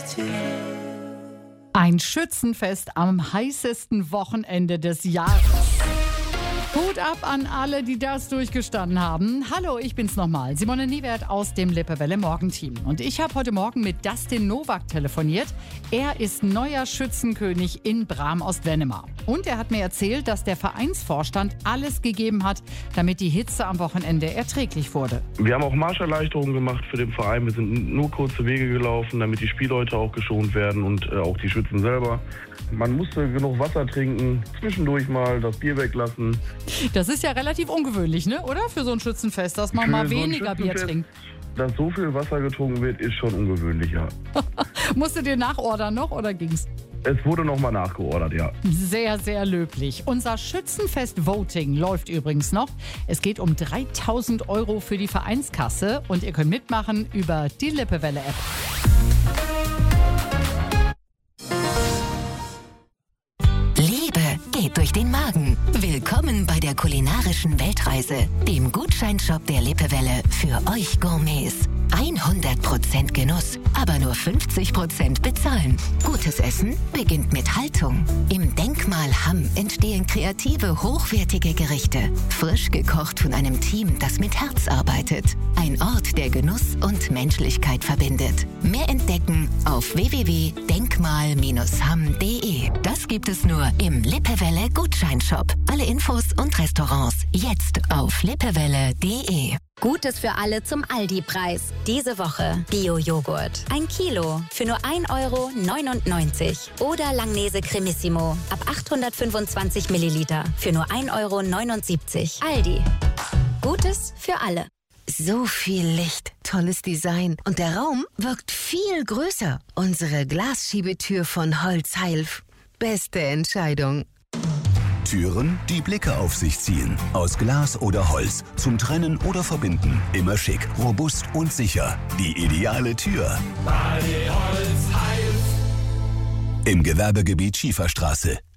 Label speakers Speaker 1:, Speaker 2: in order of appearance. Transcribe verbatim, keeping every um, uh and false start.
Speaker 1: Ein Schützenfest am heißesten Wochenende des Jahres. Hut ab an alle, die das durchgestanden haben. Hallo, ich bin's nochmal, Simone Niewert aus dem Lippewelle Morgenteam. Und ich habe heute Morgen mit Dustin Nowak telefoniert. Er ist neuer Schützenkönig in Bram-Ostwennemar. Und er hat mir erzählt, dass der Vereinsvorstand alles gegeben hat, damit die Hitze am Wochenende erträglich wurde.
Speaker 2: Wir haben auch Marscherleichterungen gemacht für den Verein. Wir sind nur kurze Wege gelaufen, damit die Spielleute auch geschont werden und äh, auch die Schützen selber. Man musste genug Wasser trinken, zwischendurch mal das Bier weglassen.
Speaker 1: Das ist ja relativ ungewöhnlich, ne? Oder? Für so ein Schützenfest, dass man
Speaker 2: Für
Speaker 1: mal
Speaker 2: so ein
Speaker 1: weniger Bier trinkt.
Speaker 2: Dass so viel Wasser getrunken wird, ist schon ungewöhnlich, ja.
Speaker 1: Musst du dir nachordern noch oder ging's?
Speaker 2: Es wurde nochmal nachgeordert, ja.
Speaker 1: Sehr, sehr löblich. Unser Schützenfest-Voting läuft übrigens noch. Es geht um dreitausend Euro für die Vereinskasse und ihr könnt mitmachen über die Lippewelle-App.
Speaker 3: Geht durch den Magen. Willkommen bei der kulinarischen Weltreise, dem Gutscheinshop der Lippewelle für euch Gourmets. hundert Prozent Genuss, aber nur fünfzig Prozent bezahlen. Gutes Essen beginnt mit Haltung. Im Denkmal Hamm entstehen kreative, hochwertige Gerichte. Frisch gekocht von einem Team, das mit Herz arbeitet. Ein Ort, der Genuss und Menschlichkeit verbindet. Mehr entdecken auf w w w punkt denkmal Bindestrich hamm punkt de. Das gibt es nur im Lippewelle Gutscheinshop. Alle Infos und Restaurants jetzt auf lippewelle punkt de.
Speaker 4: Gutes für alle zum Aldi-Preis. Diese Woche Bio-Joghurt. Ein Kilo für nur ein Euro neunundneunzig. Oder Langnese Cremissimo ab achthundertfünfundzwanzig Milliliter für nur ein Euro neunundsiebzig. Aldi. Gutes für alle.
Speaker 3: So viel Licht, tolles Design und der Raum wirkt viel größer. Unsere Glasschiebetür von Holzheilf. Beste Entscheidung.
Speaker 5: Türen, die Blicke auf sich ziehen. Aus Glas oder Holz. Zum Trennen oder Verbinden. Immer schick, robust und sicher. Die ideale Tür. Bali Holzheilf. Im Gewerbegebiet Schieferstraße.